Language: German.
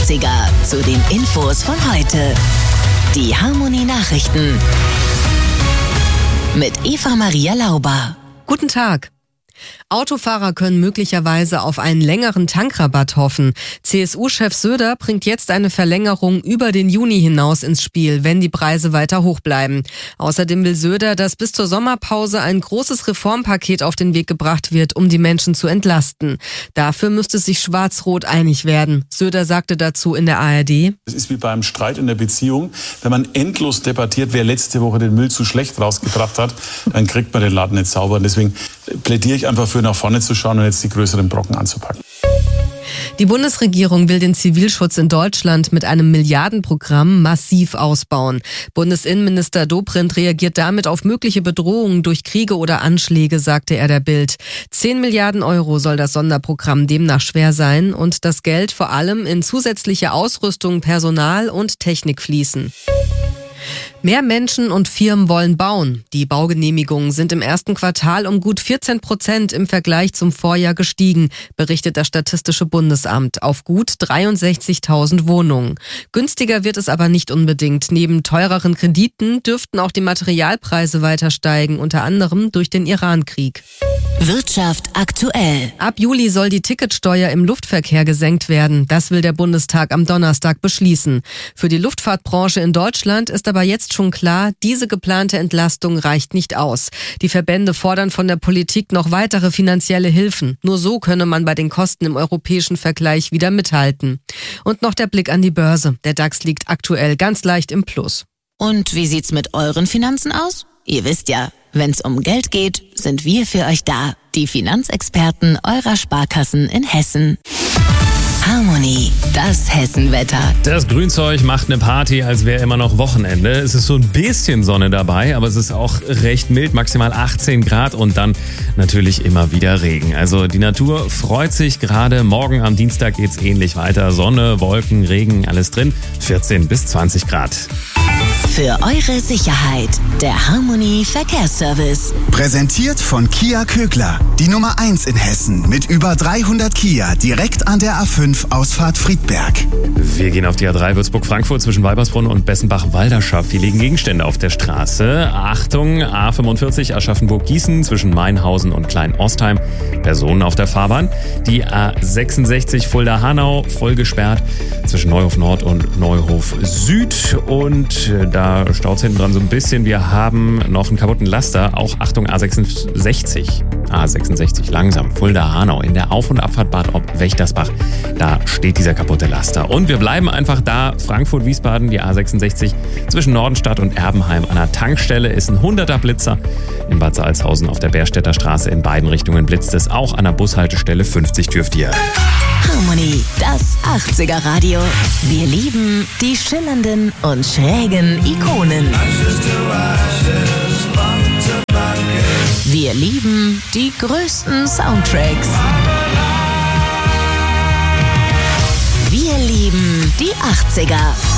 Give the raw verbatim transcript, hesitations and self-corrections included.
achtziger zu den Infos von heute. Die Harmony Nachrichten mit Eva Maria Lauber. Guten Tag. Autofahrer können möglicherweise auf einen längeren Tankrabatt hoffen. C S U-Chef Söder bringt jetzt eine Verlängerung über den Juni hinaus ins Spiel, wenn die Preise weiter hoch bleiben. Außerdem will Söder, dass bis zur Sommerpause ein großes Reformpaket auf den Weg gebracht wird, um die Menschen zu entlasten. Dafür müsste sich Schwarz-Rot einig werden. Söder sagte dazu in der A R D: Es ist wie beim Streit in der Beziehung. Wenn man endlos debattiert, wer letzte Woche den Müll zu schlecht rausgebracht hat, dann kriegt man den Laden nicht sauber. Und deswegen plädiere ich einfach für nach vorne zu schauen und jetzt die größeren Brocken anzupacken. Die Bundesregierung will den Zivilschutz in Deutschland mit einem Milliardenprogramm massiv ausbauen. Bundesinnenminister Dobrindt reagiert damit auf mögliche Bedrohungen durch Kriege oder Anschläge, sagte er der Bild. Zehn Milliarden Euro soll das Sonderprogramm demnach schwer sein und das Geld vor allem in zusätzliche Ausrüstung, Personal und Technik fließen. Mehr Menschen und Firmen wollen bauen. Die Baugenehmigungen sind im ersten Quartal um gut vierzehn Prozent im Vergleich zum Vorjahr gestiegen, berichtet das Statistische Bundesamt, auf gut dreiundsechzigtausend Wohnungen. Günstiger wird es aber nicht unbedingt. Neben teureren Krediten dürften auch die Materialpreise weiter steigen, unter anderem durch den Irankrieg. Wirtschaft aktuell. Ab Juli soll die Ticketsteuer im Luftverkehr gesenkt werden. Das will der Bundestag am Donnerstag beschließen. Für die Luftfahrtbranche in Deutschland ist aber jetzt schon klar, diese geplante Entlastung reicht nicht aus. Die Verbände fordern von der Politik noch weitere finanzielle Hilfen. Nur so könne man bei den Kosten im europäischen Vergleich wieder mithalten. Und noch der Blick an die Börse. Der DAX liegt aktuell ganz leicht im Plus. Und wie sieht's mit euren Finanzen aus? Ihr wisst ja, wenn's um Geld geht, sind wir für euch da. Die Finanzexperten eurer Sparkassen in Hessen. Harmony, das Hessenwetter. Das Grünzeug macht eine Party, als wäre immer noch Wochenende. Es ist so ein bisschen Sonne dabei, aber es ist auch recht mild, maximal achtzehn Grad und dann natürlich immer wieder Regen. Also die Natur freut sich gerade. Morgen am Dienstag geht's ähnlich weiter. Sonne, Wolken, Regen, alles drin. vierzehn bis zwanzig Grad. Für eure Sicherheit, der Harmony Verkehrsservice. Präsentiert von Kia Kögler, die Nummer eins in Hessen mit über dreihundert Kia direkt an der A fünf Ausfahrt Friedberg. Wir gehen auf die A drei Würzburg-Frankfurt zwischen Weibersbrunn und Bessenbach-Walderschaft. Hier liegen Gegenstände auf der Straße. Achtung, A fünfundvierzig Aschaffenburg-Gießen zwischen Mainhausen und Klein-Ostheim. Personen auf der Fahrbahn. Die A sechsundsechzig Fulda-Hanau voll gesperrt zwischen Neuhof Nord und Neuhof Süd. Und da staut es hinten dran so ein bisschen. Wir haben noch einen kaputten Laster. Auch Achtung, A sechsundsechzig. A sechsundsechzig langsam. Fulda-Hanau in der Auf- und Abfahrt Bad Ob-Wächtersbach. Da steht dieser kaputte Laster. Und wir bleiben einfach da. Frankfurt-Wiesbaden, die A sechsundsechzig zwischen Nordenstadt und Erbenheim. An der Tankstelle ist ein hunderter Blitzer. In Bad Salzhausen auf der Bärstädter Straße in beiden Richtungen blitzt es. Auch an der Bushaltestelle fünfzig dürft ihr. Harmony, das achtziger Radio. Wir lieben die schillernden und schrägen Ikonen. Wir lieben die größten Soundtracks. Wir lieben die achtziger.